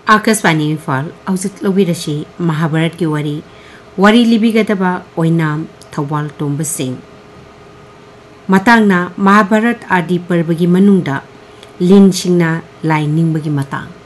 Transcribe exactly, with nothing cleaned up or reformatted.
आकाशवाणी इम्फाल हौजिक लौबिरसी महाभारत की वारी वारी लिबिगदबा ओइनाम थौबाल तोंबा सिंह मतांगना महाभारत आदि पर्व की मनुंगदा लिन सिंगना लाई निंबगी मतांग